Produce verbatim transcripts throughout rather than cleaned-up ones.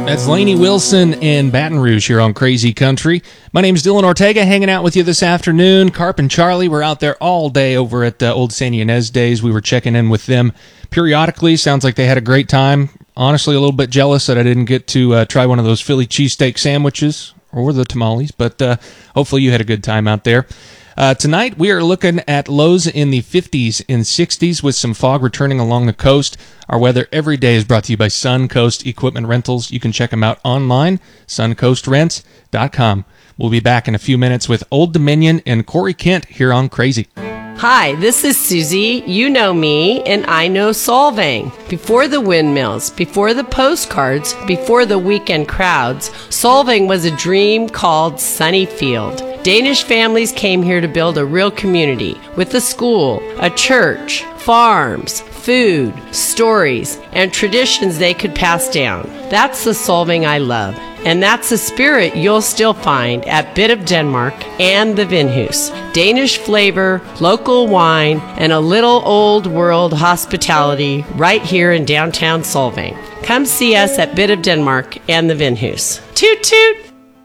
That's Lainey Wilson in Baton Rouge here on Crazy Country. My name's Dylan Ortega, hanging out with you this afternoon. Carp and Charlie were out there all day over at uh, Old Santa Ynez Days. We were checking in with them periodically. Sounds like they had a great time. Honestly, a little bit jealous that I didn't get to uh, try one of those Philly cheesesteak sandwiches or the tamales, but uh, hopefully you had a good time out there. Uh, tonight, we are looking at lows in the fifties and sixties with some fog returning along the coast. Our weather every day is brought to you by Suncoast Equipment Rentals. You can check them out online, suncoast rents dot com. We'll be back in a few minutes with Old Dominion and Corey Kent here on Crazy. Hi, this is Susie. You know me, and I know Solvang. Before the windmills, before the postcards, before the weekend crowds, Solvang was a dream called Sunnyfield. Danish families came here to build a real community with a school, a church, farms, food, stories, and traditions they could pass down. That's the Solvang I love. And that's the spirit you'll still find at Bit of Denmark and the Vinhus. Danish flavor, local wine, and a little old world hospitality right here in downtown Solvang. Come see us at Bit of Denmark and the Vinhus. Toot toot!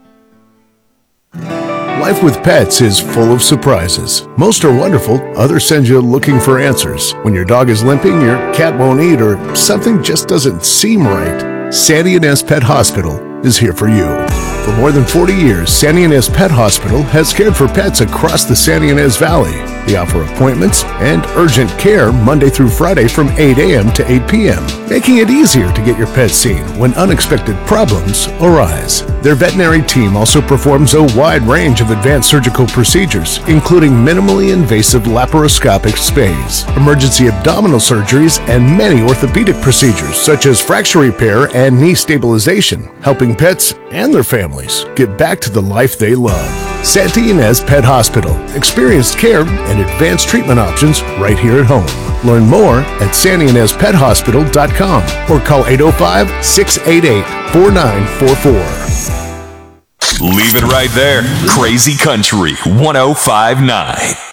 Life with pets is full of surprises. Most are wonderful, others send you looking for answers. When your dog is limping, your cat won't eat, or something just doesn't seem right, Santa Ynez Pet Hospital is here for you. For more than forty years, Santa Ynez Pet Hospital has cared for pets across the Santa Ynez Valley. They offer appointments and urgent care Monday through Friday from eight a.m. to eight p.m., making it easier to get your pet seen when unexpected problems arise. Their veterinary team also performs a wide range of advanced surgical procedures, including minimally invasive laparoscopic spays, emergency abdominal surgeries, and many orthopedic procedures such as fracture repair and knee stabilization, helping pets and their families get back to the life they love. Santa Ynez Pet Hospital. Experienced care and advanced treatment options right here at home. Learn more at santa ynez pet hospital dot com or call eight oh five, six eight eight, four nine four four. Leave it right there. Crazy Country one oh five point nine.